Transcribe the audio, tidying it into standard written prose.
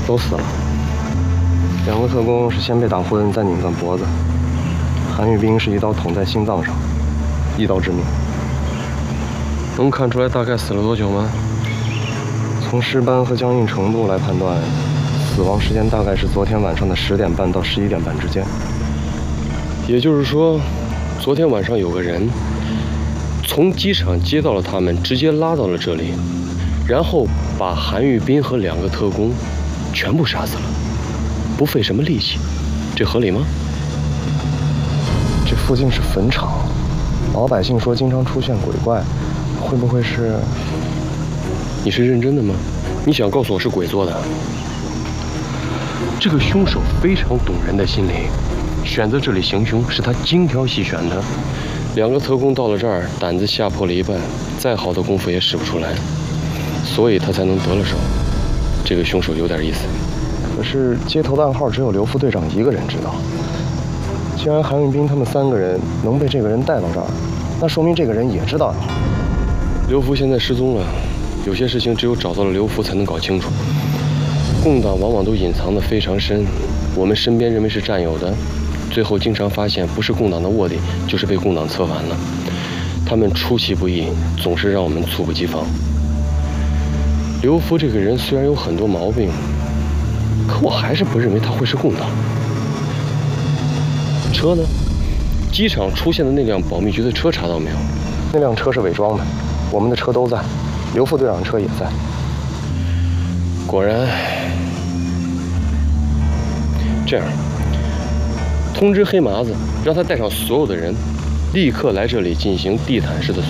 都死了。2个特工是先被打昏，再拧断脖子。韩玉斌是一刀捅在心脏上，一刀致命。 能看出来大概死了多久吗？ 从尸斑和僵硬程度来判断，死亡时间大概是昨天晚上的10点半到11点半之间。 也就是说，昨天晚上有个人从机场接到了他们，直接拉到了这里，然后把韩玉斌和2个特工全部杀死了，不费什么力气，这合理吗？ 这附近是坟场，老百姓说经常出现鬼怪，会不会是？ 你是认真的吗？你想告诉我是鬼做的？这个凶手非常懂人的心理，选择这里行凶是他精挑细选的。2个特工到了这儿，胆子吓破了一半，再好的功夫也使不出来，所以他才能得了手。这个凶手有点意思。 可是接头的暗号只有刘副队长一个人知道。既然韩玉斌他们3个人能被这个人带到这儿，那说明这个人也知道暗号。 刘福现在失踪了，有些事情只有找到了刘福才能搞清楚。共党往往都隐藏得非常深，我们身边认为是战友的，最后经常发现不是共党的卧底，就是被共党策反了。他们出其不意，总是让我们猝不及防。刘福这个人虽然有很多毛病，可我还是不认为他会是共党。车呢？机场出现的那辆保密局的车查到没有？ 那辆车是伪装的，我们的车都在，刘副队长的车也在。 果然。这样，通知黑麻子，让他带上所有的人，立刻来这里进行地毯式的